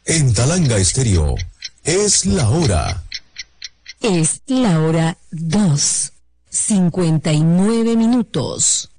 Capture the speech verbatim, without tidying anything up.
En Talanga Estéreo, es la hora. Es la hora dos, cincuenta y nueve minutos.